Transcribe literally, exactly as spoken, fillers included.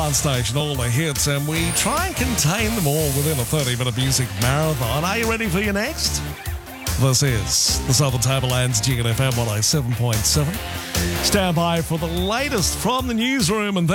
one station, all the hits, and we try and contain them all within a thirty-minute music marathon. Are you ready for your next? This is the Southern Tablelands G N F M one oh seven point seven. Stand by for the latest from the newsroom and